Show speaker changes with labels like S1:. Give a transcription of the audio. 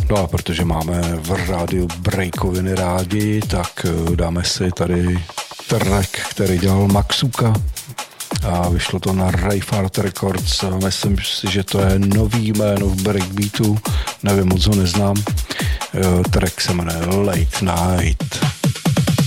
S1: No a protože máme v rádiu breakoviny rádi, tak dáme si tady track, který dělal Maxuka a vyšlo to na Rayfart Records. Myslím si, že to je nový jméno v breakbeatu, nevím, moc ho neznám. Track se jmenuje Late Night.